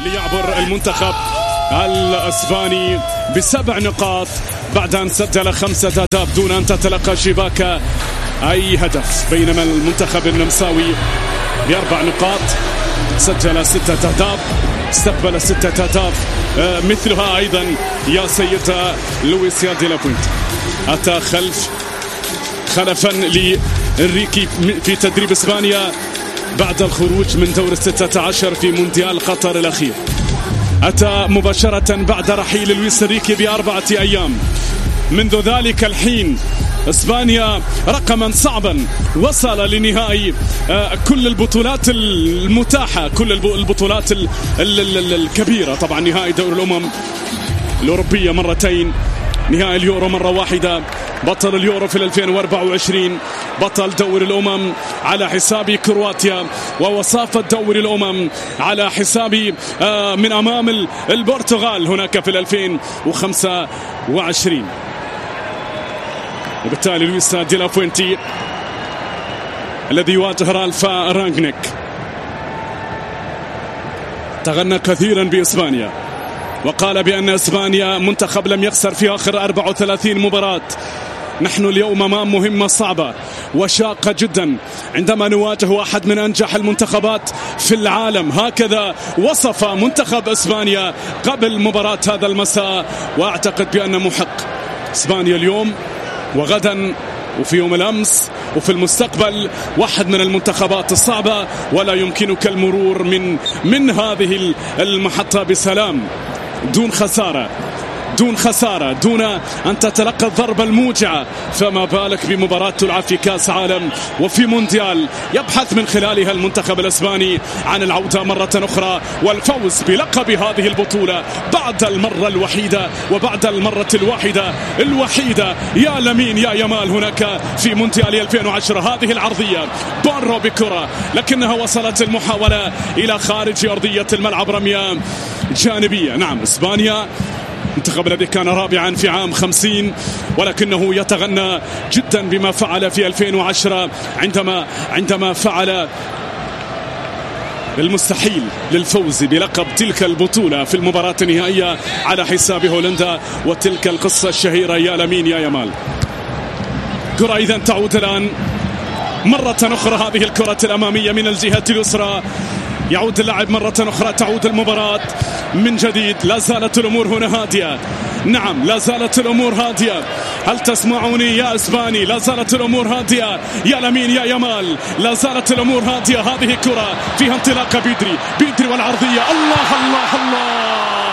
ليعبر المنتخب الأسباني ب7 نقاط بعد أن سجل 5 أهداف دون أن تتلقى شباك أي هدف، بينما المنتخب النمساوي ب4 نقاط سجل 6 أهداف، استقبل 6 أهداف مثلها أيضا يا سيد لويس دي لا بوينت. أتى خلفا لإنريكي في تدريب إسبانيا بعد الخروج من دور 16 في مونديال قطر الأخير. أتى مباشرة بعد رحيل لويس إنريكي ب4 أيام. منذ ذلك الحين إسبانيا رقما صعبا، وصل لنهائي كل البطولات المتاحة، كل البطولات الكبيرة، طبعا نهائي دور الأمم الأوروبية مرتين، نهائي اليورو مرة واحدة، بطل اليورو في 2024، بطل دور الأمم على حساب كرواتيا، ووصافة دور الأمم على حساب من أمام البرتغال هناك في 2025. وبالتالي لويس دي لا فوينتي الذي يواجه رالف رانغنيك تغنى كثيرا بإسبانيا وقال بأن إسبانيا منتخب لم يخسر في آخر 34 مباراة. نحن اليوم أمام مهمة صعبة وشاقة جدا عندما نواجه أحد من أنجح المنتخبات في العالم. هكذا وصف منتخب إسبانيا قبل مباراة هذا المساء، وأعتقد بأن محق إسبانيا اليوم وغدا وفي يوم الأمس وفي المستقبل واحد من المنتخبات الصعبة، ولا يمكنك المرور من هذه المحطة بسلام دون خسارة، دون أن تتلقى الضربة الموجعة، فما بالك بمباراة تلعب في كأس عالم وفي مونديال يبحث من خلالها المنتخب الإسباني عن العودة مرة أخرى والفوز بلقب هذه البطولة بعد المرة الوحيدة وبعد المرة الوحيدة يا لامين يا يامال هناك في مونديال 2010. هذه العرضية بارو بكرة، لكنها وصلت المحاولة إلى خارج أرضية الملعب، رمية جانبية. نعم، إسبانيا المنتخب الذي كان رابعا في عام 50 ولكنه يتغنى جدا بما فعل في 2010 عندما فعل المستحيل للفوز بلقب تلك البطولة في المباراة النهائية على حساب هولندا، وتلك القصة الشهيرة يا لامين يا يامال. كرة إذن تعود الآن مرة أخرى، هذه الكرة الأمامية من الجهة اليسرى، يعود اللاعب مرة أخرى، تعود المباراة من جديد. لا زالت الأمور هنا هادئة، نعم لا زالت الأمور هادئة. هل تسمعوني يا إسباني؟ لا زالت الأمور هادئة يا لامين يا يامال، لا زالت الأمور هادئة. هذه كرة فيها انطلاقة بيدري والعرضية، الله الله الله،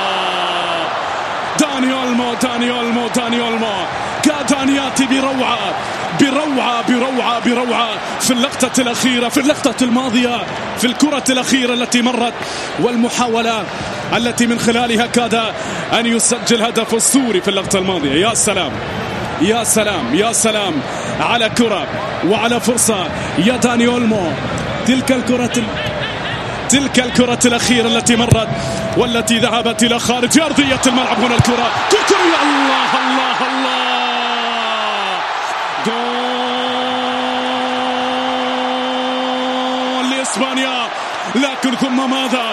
داني أولمو كاد أن يأتي بروعة في اللقطة الأخيرة، في اللقطة الماضية، في الكرة الأخيرة التي مرت، والمحاولة التي من خلالها كاد أن يسجل هدف أسطوري في اللقطة الماضية. يا سلام يا سلام يا سلام على كرة وعلى فرصة يا داني أولمو. تلك الكرة الأخيرة التي مرت والتي ذهبت إلى خارج أرضية الملعب. هنا الكرة كوكوريا، الله الله الله، جول لإسبانيا. لكن ثم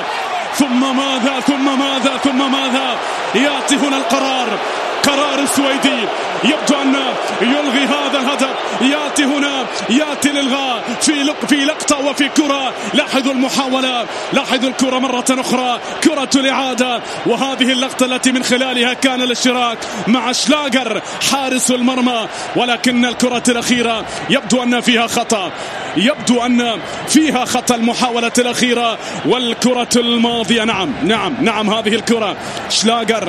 ماذا يأتي هنا القرار السويدي، يبدو أن يلغي هذا الهدف، يأتي الإلغاء في لقطة وفي كرة. لاحظوا المحاولة، لاحظوا الكرة مرة أخرى، كرة الإعادة، وهذه اللقطة التي من خلالها كان الاشتراك مع شلاغر حارس المرمى، ولكن الكرة الأخيرة يبدو أن فيها خطأ المحاولة الأخيرة والكرة الماضية. نعم هذه الكرة شلاغر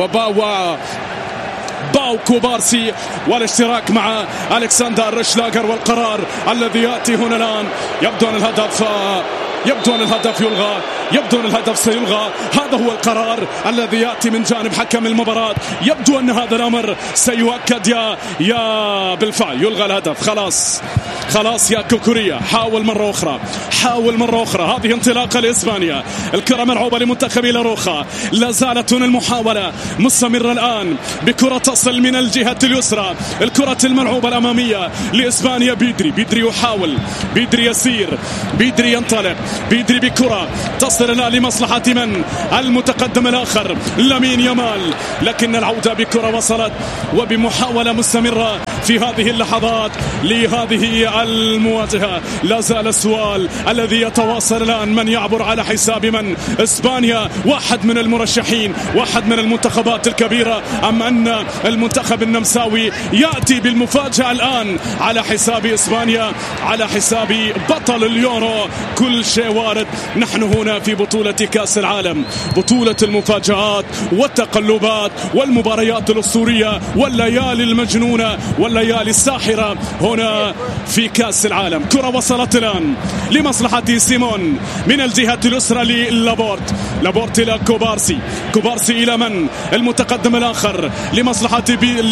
باو كوبارسي والاشتراك مع ألكسندر شلاغر، والقرار الذي يأتي هنا الآن. يبدو أن الهدف يلغى، يبدو أن الهدف سيلغى. هذا هو القرار الذي يأتي من جانب حكم المباراة. يبدو أن هذا الأمر سيؤكد يا بالفعل يلغى الهدف. خلاص يا كوكوريا، حاول مرة أخرى. هذه انطلاقة لإسبانيا، الكرة ملعوبة لمنتخب لاروخا، لا زالت هنا المحاولة مستمرة الآن بكرة تصل من الجهة اليسرى، الكرة الملعوبة الأمامية لإسبانيا. بيدري يحاول، بيدري يسير، بيدري ينطلق، بيدري بكرة تصل الآن لمصلحة من المتقدم الآخر لامين يامال، لكن العودة بكرة وصلت وبمحاولة مستمرة في هذه اللحظات لهذه المواجهة. لا زال السؤال الذي يتواصل الآن، من يعبر على حساب من؟ إسبانيا واحد من المرشحين، واحد من المنتخبات الكبيرة، أم أن المنتخب النمساوي يأتي بالمفاجأة الآن على حساب إسبانيا، على حساب بطل اليورو؟ كل شيء وارد. نحن هنا في بطولة كأس العالم، بطولة المفاجآت والتقلبات والمباريات الأسطورية والليالي المجنونة والليالي الساحرة هنا في كأس العالم. كرة وصلت الآن لمصلحة سيمون من الجهة اليسرى لابورت إلى كوبارسي إلى من؟ المتقدم الآخر لمصلحة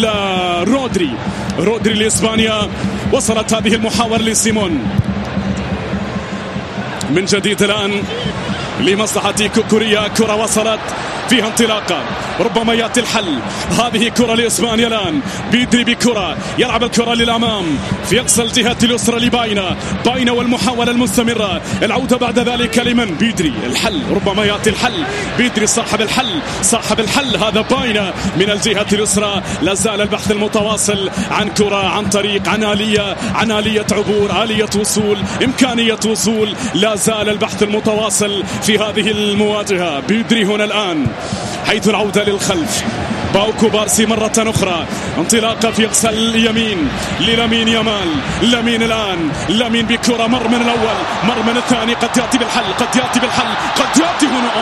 رودري لإسبانيا. وصلت هذه المحاولة لسيمون من جديد الآن لمصلحة كوكوريا. كرة وصلت فيها انطلاقة، ربما يأتي الحل. هذه كرة لإسبانيا الآن، بيدري بكرة يلعب الكرة للأمام في أقصى الجهة اليسرى لباينا والمحاولة المستمرة، العودة بعد ذلك لمن؟ بيدري. الحل، ربما يأتي الحل. بيدري صاحب الحل هذا باينا من الجهة اليسرى. لا زال البحث المتواصل عن كرة، عن آلية عبور، آلية وصول، إمكانية وصول. لا زال البحث المتواصل في هذه المواجهة. بيدري هنا الآن حيث العودة للخلف. باو كوبارسي مرة أخرى، انطلاقة في أقصى اليمين لامين يامال. لامين بكرة، مر من الأول، مر من الثاني، قد يأتي بالحل، قد يأتي هنا.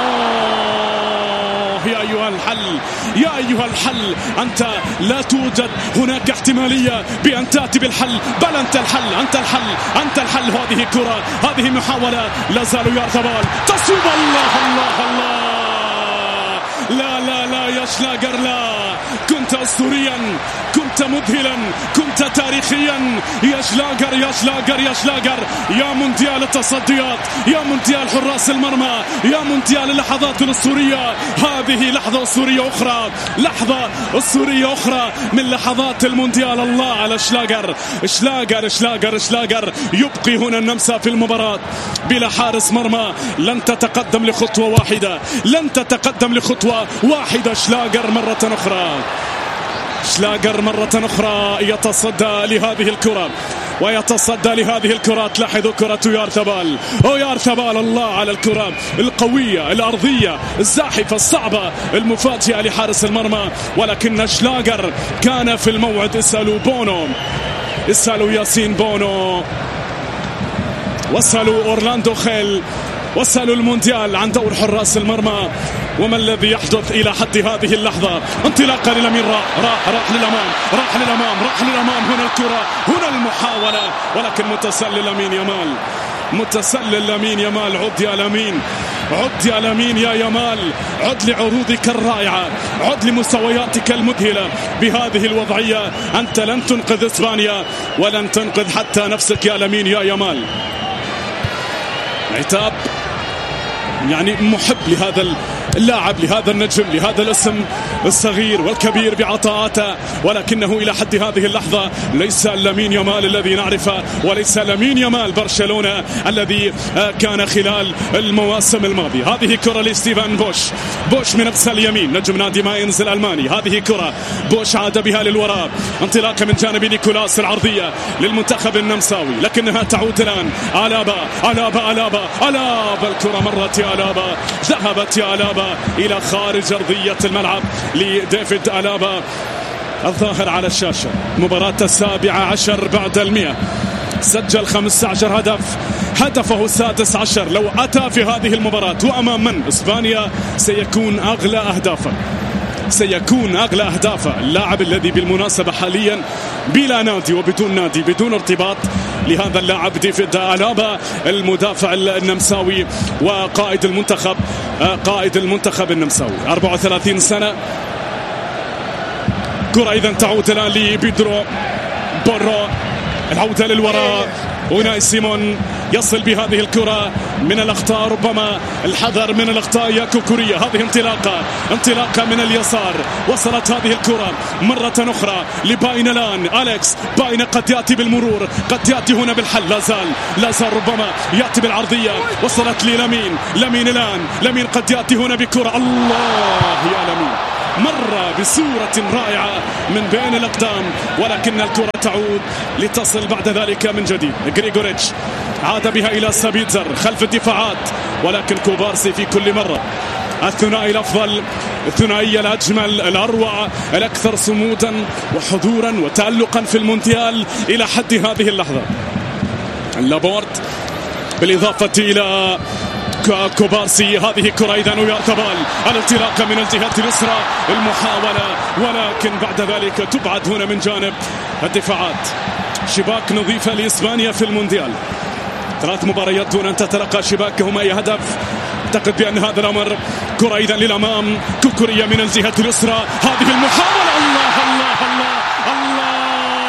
يا أيها الحل، أنت لا توجد هناك احتمالية بأن تأتي بالحل، بل أنت الحل. هذه كرة، هذه محاولة، لا زالوا يارثبال، تصويب. الله لا يا شلاغر، لا، كنت أسطوريا، كنت مذهلا، كنت تاريخيا يا شلاغر، يا مونديال التصديات، يا مونديال حراس المرمى، يا مونديال اللحظات الأسطورية. هذه لحظة أسطورية أخرى من لحظات المونديال. الله على شلاغر يبقي هنا النمسا في المباراة بلا حارس مرمى. لن تتقدم لخطوة واحدة. شلاغر مرة أخرى يتصدى لهذه الكرة ويتصدى لهذه الكرات. لاحظوا كرة يارثبال. الله على الكرة القوية الأرضية الزاحفة الصعبة المفاجئة لحارس المرمى، ولكن شلاغر كان في الموعد. اسألوا ياسين بونو، وصلوا أورلاندو خيل، وصلوا المونديال عن دور حراس المرمى. وما الذي يحدث إلى حد هذه اللحظة؟ انطلاقة للأمين، راح للأمام. هنا الكرة، هنا المحاولة، ولكن متسلل لامين يامال. عد يا لامين يا يامال، عد لعروضك الرائعة، عد لمستوياتك المذهلة. بهذه الوضعية أنت لن تنقذ إسبانيا ولن تنقذ حتى نفسك يا لامين يا يامال. عتاب محب لهذا اللاعب، لهذا النجم، لهذا الاسم الصغير والكبير بعطاءاته، ولكنه إلى حد هذه اللحظة ليس لامين يامال الذي نعرفه، وليس لامين يامال برشلونة الذي كان خلال المواسم الماضية. هذه كرة لستيفان بوش من أقصى اليمين، نجم نادي ماينز الألماني. هذه كرة بوش عاد بها للوراء، انطلاقة من جانب نيكولاس، العرضية للمنتخب النمساوي، لكنها تعود الآن. ألابا الكرة مرت يا ألابا، ذهبت يا ألابا إلى خارج أرضية الملعب لديفيد ألابا الظاهر على الشاشة. مباراة 17 بعد 100، سجل 15 هدفه 16 لو أتى في هذه المباراة وأمام من؟ إسبانيا سيكون أغلى أهدافا. اللاعب الذي بالمناسبة حاليا بلا نادي وبدون نادي، بدون ارتباط لهذا اللاعب ديفيد ألابا المدافع النمساوي وقائد المنتخب، قائد المنتخب النمساوي 34 سنة. كرة إذا تعود الآن لبيدرو بورو، العودة للوراء، أوناي سيمون يصل بهذه الكرة من الأخطاء، ربما الحذر من الأخطاء يا كوكوريا. هذه انطلاقة من اليسار، وصلت هذه الكرة مرة أخرى لباين الآن. أليكس باين قد يأتي بالمرور، قد يأتي هنا بالحل، لا زال ربما يأتي بالعرضية، وصلت لمين الآن، لمين قد يأتي هنا بكرة، الله يا لمين، مر بصورة رائعة من بين الأقدام، ولكن الكرة تعود لتصل بعد ذلك من جديد. غريغوريتش عاد بها إلى سابيتزر خلف الدفاعات، ولكن كوبارسي في كل مرة الثنائي الأفضل، الثنائية الأجمل، الأروع، الأكثر صمودا وحضورا وتألقا في المونديال إلى حد هذه اللحظة. لابورت بالإضافة إلى كوبارسي. هذه كرة إذا ويارتبال، الانطلاقة من الجهة اليسرى، المحاولة، ولكن بعد ذلك تبعد هنا من جانب الدفاعات. شباك نظيفة لإسبانيا في المونديال، 3 مباريات دون أن تتلقى شباكهم أي هدف. أعتقد بأن هذا الأمر. كرة إذا للأمام، كوكوريا من الجهة اليسرى، هذه المحاولة، الله الله الله الله،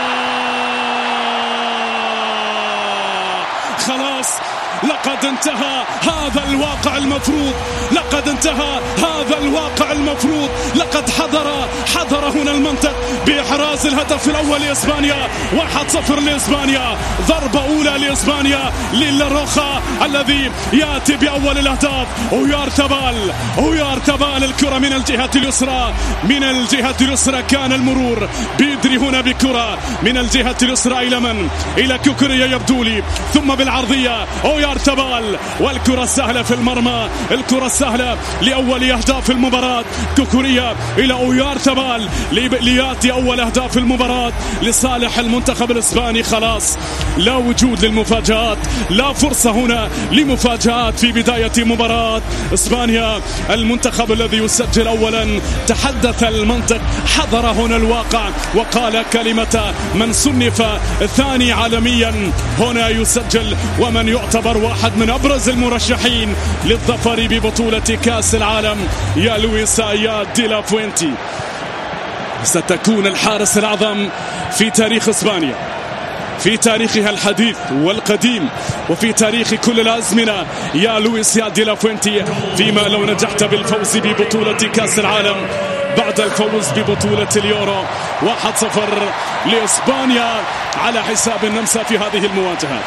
خلاص لقد انتهى هذا الواقع المفروض، لقد انتهى هذا الواقع المفروض. لقد حضر هنا المنطق بإحراز الهدف الأول لإسبانيا، 1-0 لإسبانيا، ضربة أولى لإسبانيا للاروخا الذي يأتي بأول الأهداف. ويارتبال الكرة من الجهة اليسرى، من الجهة اليسرى كان المرور، بيدري هنا بكرة من الجهة اليسرى إلى من؟ إلى كوكوريا يبدو لي، ثم بالعرضية ويارتبال، والكرة السهلة في المرمى، الكرة السهلة لأول أهداف المباراة. كوكوريا إلى ويارتبال ليأتي أول أهداف المباراة لصالح المنتخب الإسباني. خلاص لا وجود للمفاجآت، لا فرصة هنا لمفاجآت في بداية مباراة إسبانيا. المنتخب الذي يسجل أولا، تحدث المنطق، حضر هنا الواقع، وقال كلمة من صنف ثاني عالميا هنا يسجل، ومن يعتبر واحد من أبرز المرشحين للظفر ببطولة كأس العالم، يا لويس يا دي لا فوينتي. ستكون الحارس الأعظم في تاريخ إسبانيا، في تاريخها الحديث والقديم، وفي تاريخ كل الأزمنة، يا لويس يا دي لا فوينتي. فيما لو نجحت بالفوز ببطولة كأس العالم بعد الفوز ببطولة اليورو، 1-0 لإسبانيا على حساب النمسا في هذه المواجهة.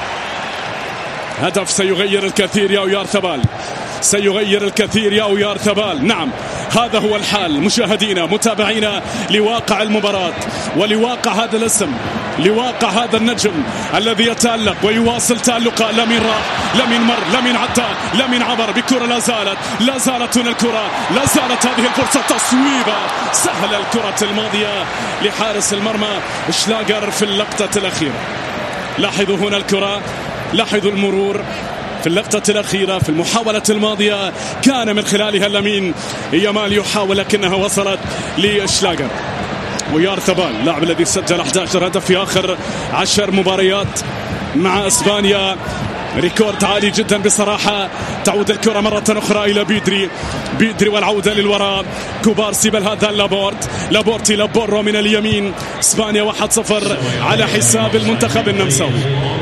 هدف سيغير الكثير يا ويارتبال، سيغير الكثير يا ويارتبال. نعم هذا هو الحال مشاهدينا متابعينا لواقع المباراة ولواقع هذا الاسم، لواقع هذا النجم الذي يتألق ويواصل تألقه. لمن راح، لمن مر، لمن عدى، لمن عبر بكرة، لا زالت هنا الكرة، لا زالت هذه الفرصة، تصويبة سهلة الكرة الماضية لحارس المرمى شلاغر في اللقطة الأخيرة. لاحظوا هنا الكرة، لاحظوا المرور في اللقطة الأخيرة، في المحاولة الماضية كان من خلالها لامين يامال يحاول، لكنها وصلت لشلاغر. ويارتبال اللاعب الذي سجل 11 هدف في آخر 10 مباريات مع إسبانيا، ريكورد عالي جدا بصراحة. تعود الكرة مرة أخرى إلى بيدري والعودة للوراء. كوبارسي، بل هذا لابورتي لابورو من اليمين. إسبانيا 1-0 على حساب المنتخب النمساوي.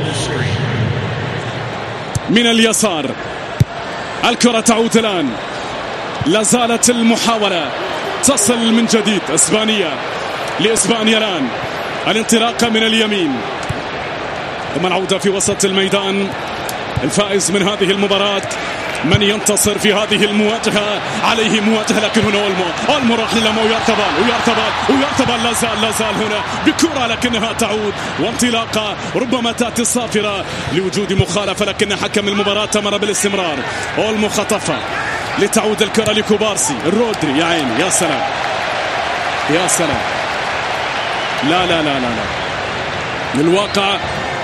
من اليسار الكرة تعود الآن، لازالت المحاولة، تصل من جديد لإسبانيا الآن. الانطلاقة من اليمين، ثم العودة في وسط الميدان. الفائز من هذه المباراة، من ينتصر في هذه المواجهة عليه مواجهة، لكن هنا أولمو راح للأمام. ويارتبال لا زال هنا بكرة، لكنها تعود، وانطلاقة ربما تأتي الصافرة لوجود مخالفة، لكن حكم المباراة أمر بالاستمرار. أولمو خطفها لتعود الكرة لكوبارسي. رودري يا عيني، يا سلام يا سلام، لا لا لا لا لا.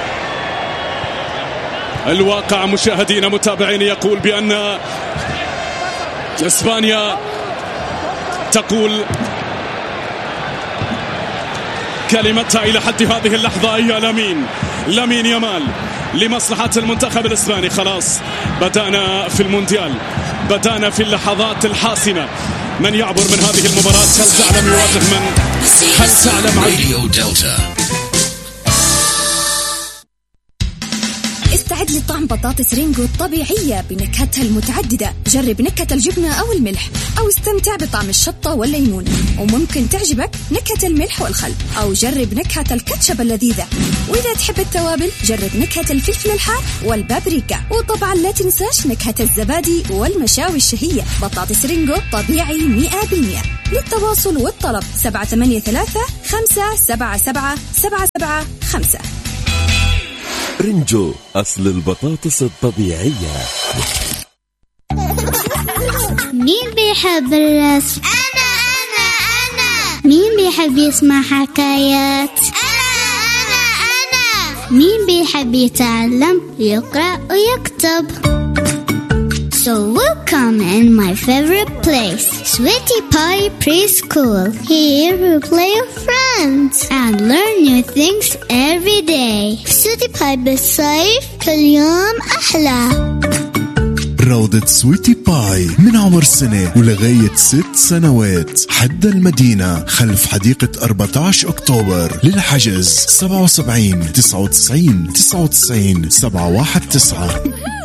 الواقع مشاهدينا متابعين يقول بأن إسبانيا تقول كلمتها إلى حد هذه اللحظة هي لامين يامال لمصلحة المنتخب الإسباني. خلاص بدأنا في المونديال، بدأنا في اللحظات الحاسمة. من يعبر من هذه المباراة؟ هل تعلم يواجه من؟ هل تعلم راديو دلتا. استعد لطعم بطاطس رينجو الطبيعية بنكهتها المتعددة. جرب نكهة الجبنة أو الملح، أو استمتع بطعم الشطة والليمون، وممكن تعجبك نكهة الملح والخل، أو جرب نكهة الكاتشب اللذيذة. وإذا تحب التوابل جرب نكهة الفلفل الحار والبابريكا، وطبعا لا تنساش نكهة الزبادي والمشاوي الشهية. بطاطس رينجو طبيعي 100%. للتواصل والطلب 783-577-775. رينجو أصل البطاطس الطبيعية. مين بيحب الرسم؟ أنا. مين بيحب يسمع حكايات؟ أنا. مين بيحب يتعلم يقرأ ويكتب؟ So welcome in my favorite place, Sweetie Pie Preschool. Here we play with friends and learn new things every day. Sweetie Pie بالصيف كل يوم أحلى. روضة سويتي باي من عمر سنة ولغاية 6 سنوات. حد المدينة خلف حديقة 14 أكتوبر. للحجز 77 99 99 719.